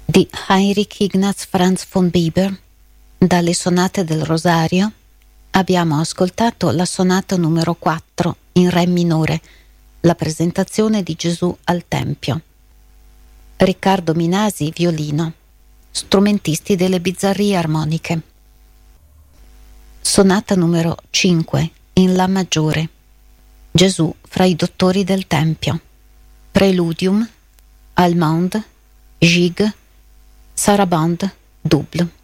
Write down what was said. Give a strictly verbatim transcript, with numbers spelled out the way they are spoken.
di Heinrich Ignaz Franz von Bieber. Dalle sonate del Rosario abbiamo ascoltato la sonata numero quattro in re minore, la presentazione di Gesù al Tempio. Riccardo Minasi, violino, strumentisti delle Bizzarrie armoniche. Sonata numero cinque in la maggiore, Gesù fra i dottori del Tempio. Preludium, Allemande, Gigue, Sarabande, double.